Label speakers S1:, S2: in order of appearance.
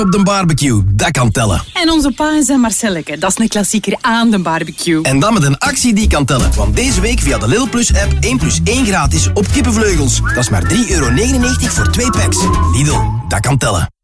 S1: op de barbecue, dat kan tellen.
S2: En onze pa en zijn Marcelleke, dat is een klassieker aan de barbecue.
S1: En dan met een actie die kan tellen. Want deze week via de Lidl Plus app 1 plus 1 gratis op kippenvleugels. Dat is maar €3,99 voor 2 packs. Lidl, dat kan tellen.